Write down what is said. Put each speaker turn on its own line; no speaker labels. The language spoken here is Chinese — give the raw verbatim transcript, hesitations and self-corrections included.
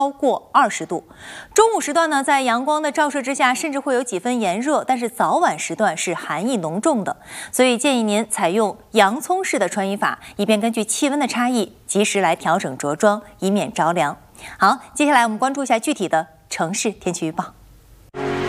超过二十度。中午时段呢，在阳光的照射之下，甚至会有几分炎热，但是早晚时段是寒意浓重的，所以建议您采用洋葱式的穿衣法，以便根据气温的差异，及时来调整着装，以免着凉。好，接下来我们关注一下具体的城市天气预报。